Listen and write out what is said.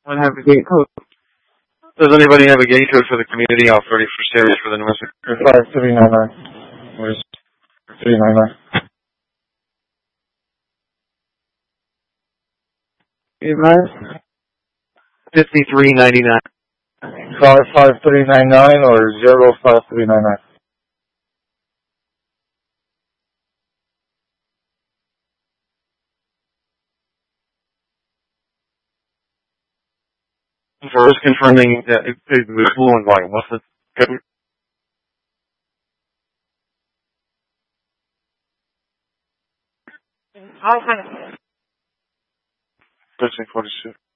I have a gate code. Does anybody have a gate code for the community off 31st Area for the North? 5399. Where's 399? Advise? 5399. 55399 or 05399? First confirming that it was blue and white. What's the code? 1346.